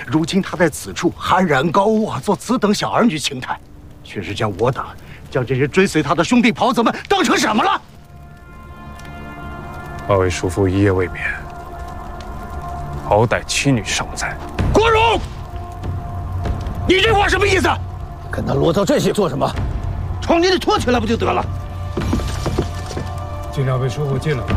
如今他在此处酣然高卧，做此等小儿女情态，却是将我等将这些追随他的兄弟袍子们当成什么了？ 二位叔父一夜未眠，好歹妻女尚在。 国荣，你这话什么意思？ 跟他啰叨这些做什么？ 冲你得拖起来不就得了？ 请两位叔父进来。